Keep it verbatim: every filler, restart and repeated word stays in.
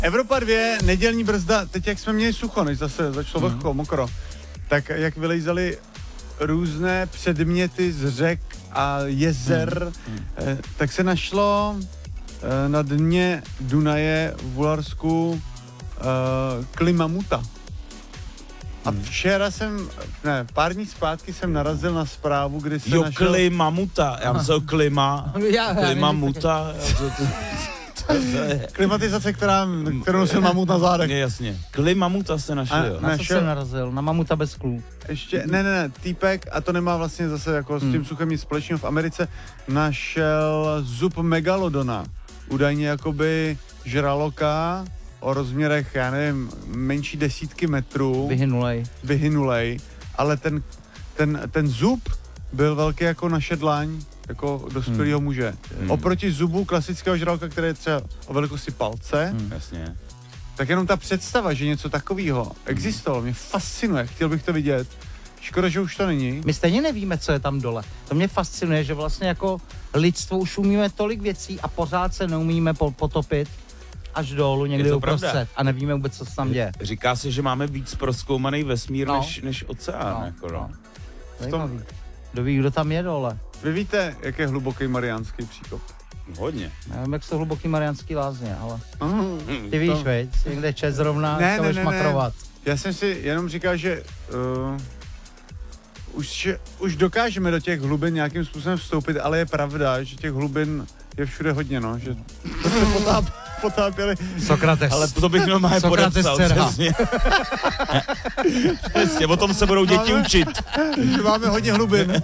Evropa dvě, nedělní brzda, teď jak jsme měli sucho, než zase začalo vlhko, mm. mokro, tak jak vylejzali různé předměty z řek a jezer, mm. eh, tak se našlo eh, na dně Dunaje v Bulharsku eh, klimamuta. A včera jsem, ne, pár dní zpátky jsem narazil na zprávu, kdy se jo, našel... Jo, klimamuta, já myslel klima, klimamuta. Klimatizace, která, kterou nosil mamut na zádech. Je jasně. Klimamuta se našel, jo. Na co jsem narazil? Na mamuta bez klů. Ještě, ne, ne, ne, týpek, a to nemá vlastně zase jako hmm. s tím suchem nic společného, v Americe našel zub megalodona. Údajně jakoby žraloka o rozměrech, já nevím, menší desítky metrů. Vyhynulej. Vyhynulej, ale ten, ten, ten zub byl velký jako naše dlaň, jako dospělého hmm. muže. Hmm. Oproti zubu klasického žraloka, který je třeba o velikosti palce, hmm. jasně. Tak jenom ta představa, že něco takového existovalo, mě fascinuje, chtěl bych to vidět. Škoda, že už to není. My stejně nevíme, co je tam dole. To mě fascinuje, že vlastně jako lidstvo už umíme tolik věcí a pořád se neumíme potopit až dolů někde uprostřed a nevíme vůbec, co se tam děje. Říká se, že máme víc prozkoumaný vesmír no. než, než oceán. No, jako, no. V tom... Kdo ví, kdo tam je dole. Vy víte, jak je hluboký mariánský příkop? Hodně. Nevím, jak jsou hluboký mariánský lázně, ale mm, ty víš, to... veď, někde čes zrovna, ne, to ne, budeš ne, makrovat. Ne. Já jsem si jenom říkal, že uh, už, už dokážeme do těch hlubin nějakým způsobem vstoupit, ale je pravda, že těch hlubin je všude hodně, no, že to se potáp, potápěli. Sokrates. Ale to bych normálně podepsal, přesně. Přesně, o tom se budou děti máme, učit. Že máme hodně hlubin.